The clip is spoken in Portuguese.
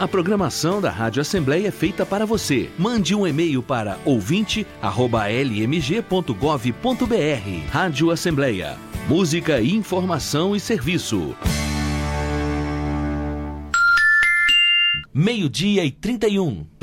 A programação da Rádio Assembleia é feita para você. Mande um e-mail para ouvinte@lmg.gov.br. Rádio Assembleia. Música, informação e serviço. 12:31.